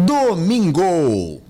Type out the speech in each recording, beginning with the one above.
Domingo.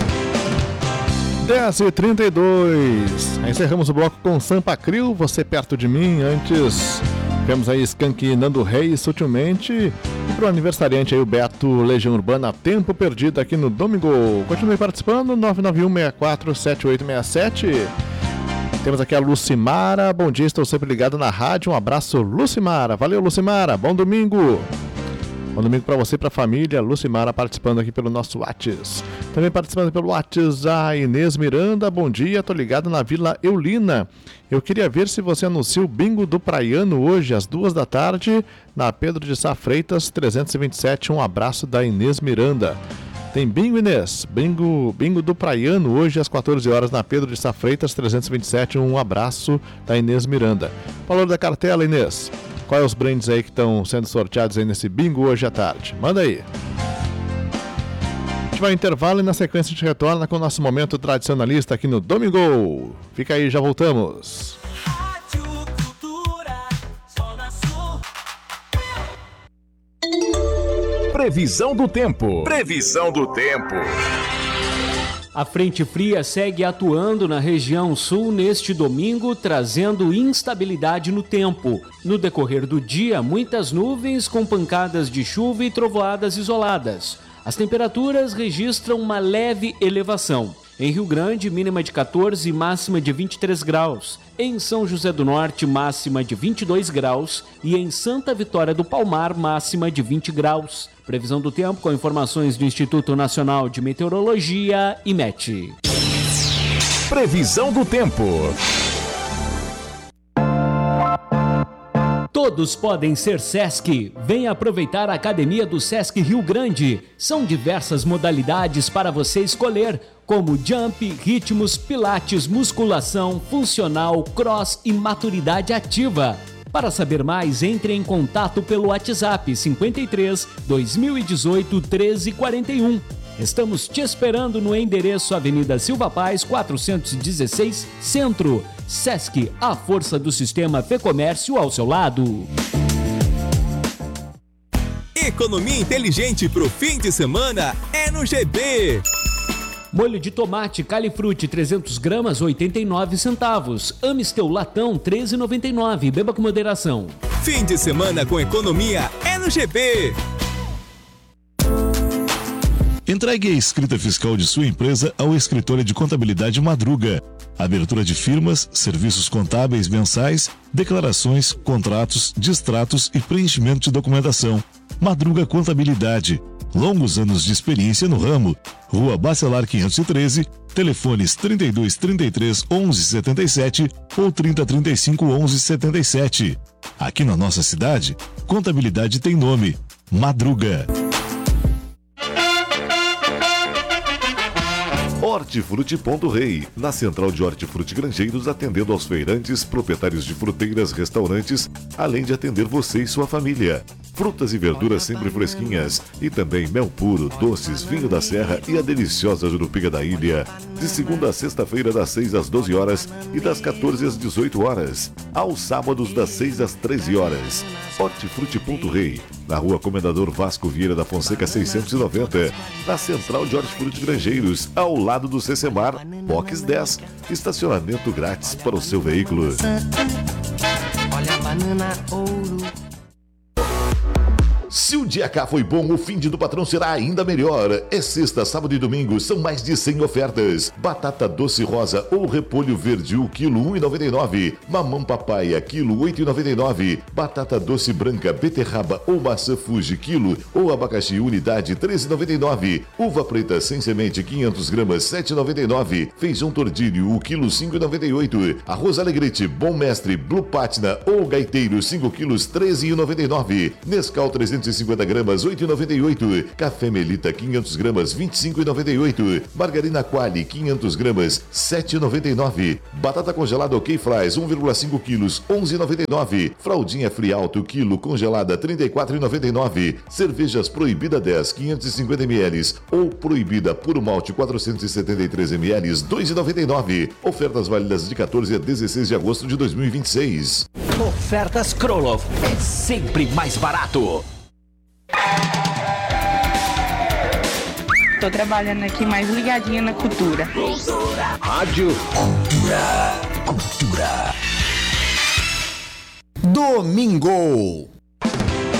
10h32. Encerramos o bloco com Sampa Crio, Você Perto de Mim. Antes, temos aí Skank Nando Reis, Sutilmente. E pro aniversariante aí, o Beto, Legião Urbana, Tempo Perdido, aqui no Domingo. Continue participando, 991-647867. Temos aqui a Lucimara. Bom dia, estou sempre ligado na rádio. Um abraço, Lucimara. Valeu, Lucimara. Bom domingo. Bom domingo para você e para a família. Lucimara participando aqui pelo nosso WhatsApp. Também participando pelo WhatsApp a Inês Miranda. Bom dia, tô ligado na Vila Eulina. Eu queria ver se você anuncia o bingo do Praiano hoje às 14h na Pedro de Sá Freitas 327. Um abraço da Inês Miranda. Tem bingo, Inês? Bingo do Praiano hoje às 14h na Pedro de Sá Freitas 327. Um abraço da Inês Miranda. Valor da cartela, Inês. Quais os brindes aí que estão sendo sorteados aí nesse bingo hoje à tarde? Manda aí. A gente vai ao intervalo e na sequência a gente retorna com o nosso momento tradicionalista aqui no Domingo. Fica aí, já voltamos. Previsão do tempo. A frente fria segue atuando na região sul neste domingo, trazendo instabilidade no tempo. No decorrer do dia, muitas nuvens com pancadas de chuva e trovoadas isoladas. As temperaturas registram uma leve elevação. Em Rio Grande, mínima de 14 e máxima de 23 graus. Em São José do Norte, máxima de 22 graus. E em Santa Vitória do Palmar, máxima de 20 graus. Previsão do tempo com informações do Instituto Nacional de Meteorologia, IMET. Previsão do tempo. Todos podem ser Sesc. Venha aproveitar a Academia do Sesc Rio Grande. São diversas modalidades para você escolher, como jump, ritmos, pilates, musculação, funcional, cross e maturidade ativa. Para saber mais, entre em contato pelo WhatsApp 53 2018 1341. Estamos te esperando no endereço Avenida Silva Paz, 416, Centro. Sesc, a força do sistema Fê Comércio ao seu lado. Economia inteligente pro fim de semana é no GB. Molho de tomate Califruti 300 gramas, 89 centavos. Amistel latão, 13,99. Beba com moderação. Fim de semana com economia é no GB. Entregue a escrita fiscal de sua empresa ao escritório de contabilidade Madruga. Abertura de firmas, serviços contábeis mensais, declarações, contratos, distratos e preenchimento de documentação. Madruga Contabilidade. Longos anos de experiência no ramo. Rua Bacelar 513, telefones 3233 1177 ou 3035 1177. Aqui na nossa cidade, contabilidade tem nome: Madruga. Hortifruti Ponto Rei, na central de Hortifruti Grangeiros, atendendo aos feirantes, proprietários de fruteiras, restaurantes, além de atender você e sua família. Frutas e verduras sempre fresquinhas e também mel puro, doces, vinho da serra e a deliciosa jurupiga da ilha. De segunda a sexta-feira, das 6 às 12 horas e das 14 às 18 horas. Aos sábados, das 6 às 13 horas. Hortifruti Ponto Rei, na rua Comendador Vasco Vieira da Fonseca 690, na central de Hortifruti Grangeiros, ao lado do Cecemar, Box 10, estacionamento grátis para o seu veículo. Olha a banana ouro. Se o dia K foi bom, o fim de do patrão será ainda melhor. É sexta, sábado e domingo, são mais de 100 ofertas. Batata doce rosa ou repolho verde, o quilo 1,99. Mamão papaya, quilo 8,99. Batata doce branca, beterraba ou maçã Fuji, quilo, ou abacaxi unidade, 13,99. Uva preta sem semente, 500 gramas, 7,99. Feijão tordilho, o quilo 5,98. Arroz Alegrete, Bom Mestre, Blue Patina ou Gaiteiro, 5 quilos, 13,99. Nescau 350 gramas, 8,98. Café Melita, 500 gramas, 25,98. Margarina Quali, 500 gramas, 7,99. Batata congelada OK Fries, 1,5 quilos, 11,99. Fraldinha Frialto, quilo, congelada, 34,99. Cervejas Proibida 10, 550 ml ou Proibida Puro Malte, 473 ml, 2,99. Ofertas válidas de 14 a 16 de agosto de 2026. Ofertas Krolov é sempre mais barato. tô trabalhando aqui mais ligadinha na cultura. Rádio Cultura. Domingo.